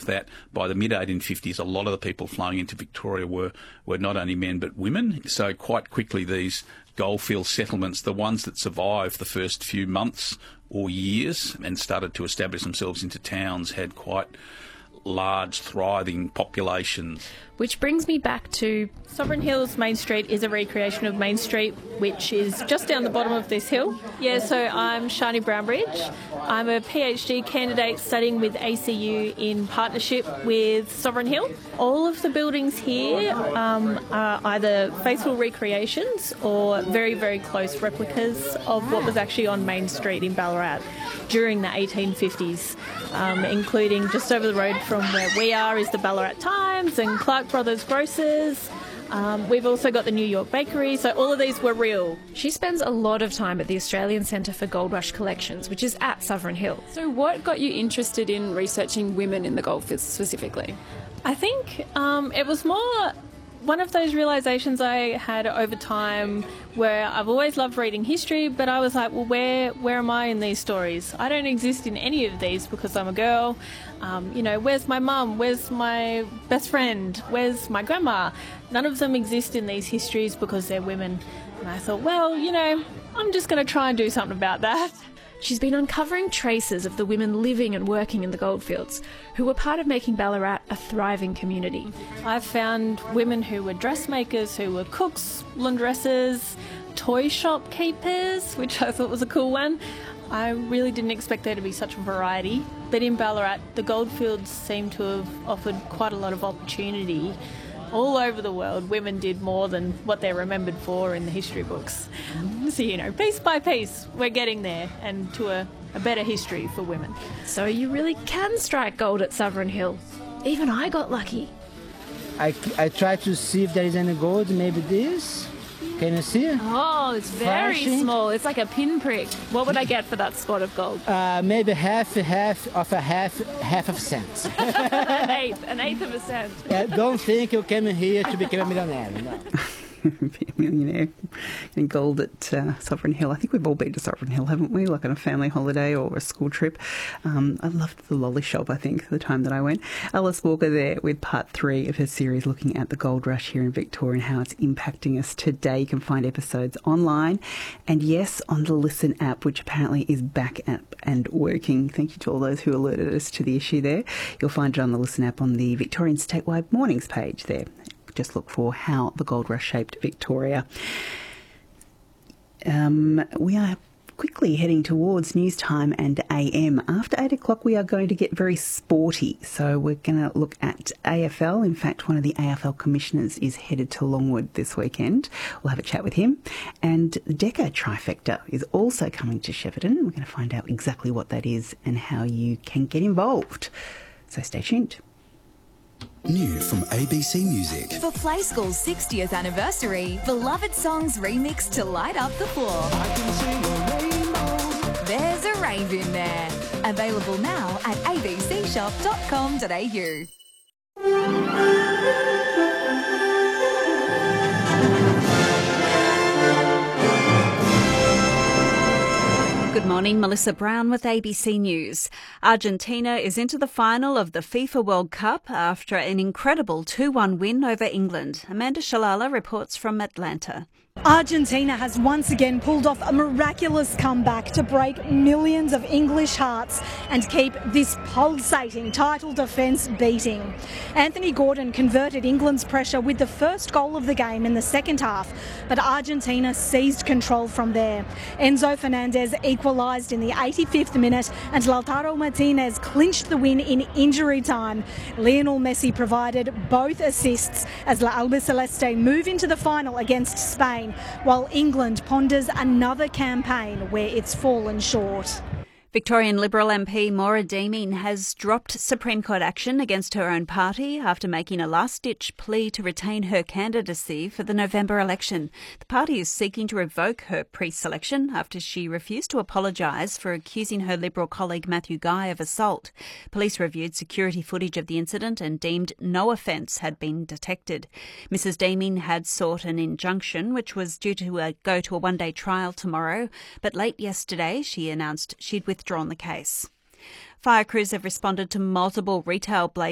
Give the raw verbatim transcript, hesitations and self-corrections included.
of that, by the mid eighteen fifties, a lot of the people flowing into Victoria were, were not only men but women. So quite quickly these goldfield settlements, the ones that survived the first few months or years and started to establish themselves into towns, had quite large, thriving populations. Which brings me back to Sovereign Hills Main Street is a recreation of Main Street, which is just down the bottom of this hill. Yeah, so I'm Shani Brownbridge. I'm a PhD candidate studying with A C U in partnership with Sovereign Hill. All of the buildings here um, are either faithful recreations or very, very close replicas of what was actually on Main Street in Ballarat during the eighteen fifties, um, including just over the road from where we are is the Ballarat Times and Clark Brothers Grocers. Um, we've also got the New York Bakery, so all of these were real. She spends a lot of time at the Australian Centre for Gold Rush Collections, which is at Sovereign Hill. So what got you interested in researching women in the goldfields specifically? I think um, it was more one of those realisations I had over time where I've always loved reading history, but I was like, well, where where am I in these stories? I don't exist in any of these because I'm a girl. Um, you know, where's my mum? Where's my best friend? Where's my grandma? None of them exist in these histories because they're women. And I thought, well, you know, I'm just going to try and do something about that. She's been uncovering traces of the women living and working in the goldfields, who were part of making Ballarat a thriving community. I've found women who were dressmakers, who were cooks, laundresses, toy shop keepers, which I thought was a cool one. I really didn't expect there to be such a variety. But in Ballarat, the goldfields seem to have offered quite a lot of opportunity. All over the world, women did more than what they're remembered for in the history books. So, you know, piece by piece, we're getting there and to a, a better history for women. So you really can strike gold at Sovereign Hill. Even I got lucky. I, I try to see if there is any gold, maybe this. Can you see? Oh, it's very Flashing. small. It's like a pinprick. What would I get for that spot of gold? Uh, maybe half, half of a half, half of a cent. an eighth, an eighth of a cent. Yeah, don't think you came here to become a millionaire. No. Be a millionaire in gold at uh, Sovereign Hill. I think we've all been to Sovereign Hill, haven't we? Like on a family holiday or a school trip. Um, I loved the lolly shop, I think, the time that I went. Alice Walker there with part three of her series looking at the gold rush here in Victoria and how it's impacting us today. You can find episodes online and, yes, on the Listen app, which apparently is back up and working. Thank you to all those who alerted us to the issue there. You'll find it on the Listen app on the Victorian Statewide Mornings page there. Just look for How the Gold Rush Shaped Victoria. Um, we are quickly heading towards news time and A M. After eight o'clock, we are going to get very sporty. So we're going to look at A F L. In fact, one of the A F L commissioners is headed to Longwood this weekend. We'll have a chat with him. And the Deca Trifecta is also coming to Shepparton. We're going to find out exactly what that is and how you can get involved. So stay tuned. New from A B C Music. For Play School's sixtieth anniversary, beloved songs remixed to light up the floor. I can sing a rainbow. There's a rave in there. Available now at a b c shop dot com dot a u. Good morning, Melissa Brown with A B C News. Argentina is into the final of the FIFA World Cup after an incredible two one win over England. Amanda Shalala reports from Atlanta. Argentina has once again pulled off a miraculous comeback to break millions of English hearts and keep this pulsating title defence beating. Anthony Gordon converted England's pressure with the first goal of the game in the second half, but Argentina seized control from there. Enzo Fernandez equalised in the eighty-fifth minute and Lautaro Martinez clinched the win in injury time. Lionel Messi provided both assists as La Albiceleste move into the final against Spain, while England ponders another campaign where it's fallen short. Victorian Liberal M P Maura Deeming has dropped Supreme Court action against her own party after making a last-ditch plea to retain her candidacy for the November election. The party is seeking to revoke her pre-selection after she refused to apologise for accusing her Liberal colleague Matthew Guy of assault. Police reviewed security footage of the incident and deemed no offence had been detected. Missus Deeming had sought an injunction which was due to uh, go to a one-day trial tomorrow, but late yesterday she announced she'd withdrawn the case. Fire crews have responded to multiple retail blazes